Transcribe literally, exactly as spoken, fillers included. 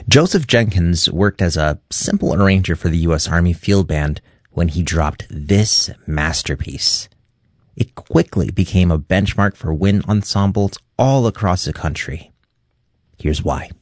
Joseph Jenkins worked as a simple arranger for the U S Army Field Band when he dropped this masterpiece. It quickly became a benchmark for wind ensembles all across the country. Here's why.